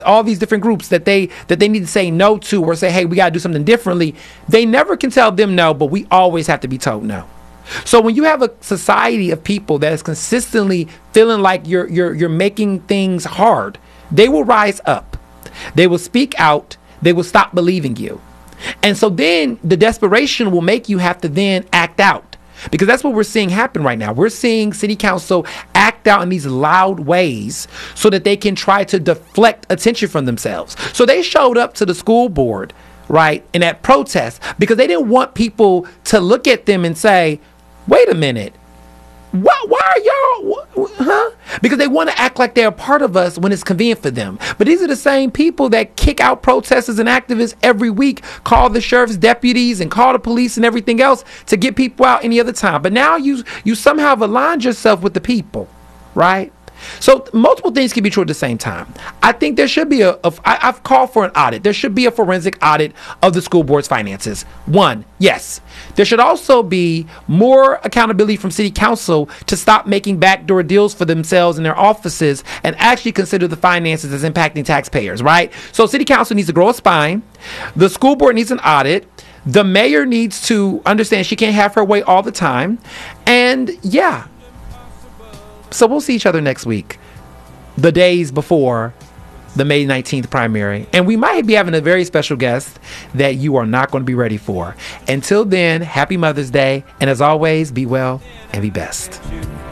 all these different groups that they need to say no to, or say, hey, we got to do something differently. They never can tell them no, but we always have to be told no. So when you have a society of people that is consistently feeling like you're making things hard, they will rise up. They will speak out. They will stop believing you. And so then the desperation will make you have to then act out. Because that's what we're seeing happen right now. We're seeing city council act out in these loud ways so that they can try to deflect attention from themselves. So they showed up to the school board, right, in that protest because they didn't want people to look at them and say, wait a minute, why are y'all, huh? Because they want to act like they're a part of us when it's convenient for them. But these are the same people that kick out protesters and activists every week, call the sheriff's deputies and call the police and everything else to get people out any other time. But now you somehow have aligned yourself with the people, right? So multiple things can be true at the same time. I think there should be I've called for an audit. There should be a forensic audit of the school board's finances. One, yes. There should also be more accountability from city council to stop making backdoor deals for themselves in their offices and actually consider the finances as impacting taxpayers, right? So city council needs to grow a spine. The school board needs an audit. The mayor needs to understand she can't have her way all the time. And yeah. So we'll see each other next week, the days before the May 19th primary. And we might be having a very special guest that you are not going to be ready for. Until then, happy Mother's Day. And as always, be well and be best.